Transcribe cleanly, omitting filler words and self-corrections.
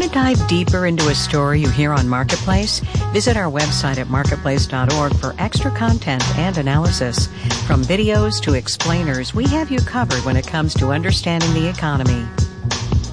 dive deeper into a story you hear on Marketplace? Visit our website at marketplace.org for extra content and analysis. From videos to explainers, we have you covered when it comes to understanding the economy.